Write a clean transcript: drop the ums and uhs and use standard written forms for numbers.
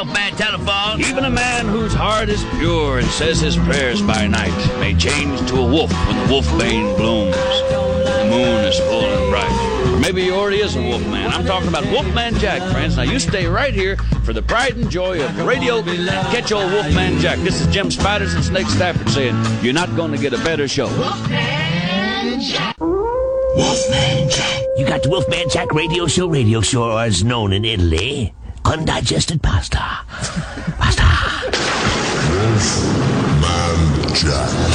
Bad telephone. Even a man whose heart is pure and says his prayers by night may change to a wolf when the wolfbane blooms. The moon is full and bright. Or maybe he already is a wolf man. I'm talking about Wolfman Jack, friends. Now you stay right here for the pride and joy of radio. Catch old Wolfman Jack. This is Jim Spiders and Snake Stafford saying you're not going to get a better show. Wolfman Jack. Wolfman Jack. You got the Wolfman Jack radio show, as known in Italy. Undigested pasta. Pasta. Wolfman Jack.